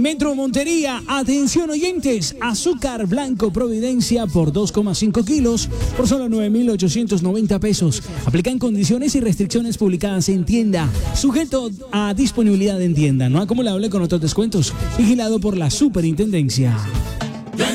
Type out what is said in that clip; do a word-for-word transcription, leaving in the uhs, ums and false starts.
Metro Montería, atención oyentes, azúcar blanco Providencia por dos coma cinco kilos por solo nueve mil ochocientos noventa pesos. Aplican condiciones y restricciones publicadas en tienda, sujeto a disponibilidad en tienda, no acumulable con otros descuentos, vigilado por la Superintendencia.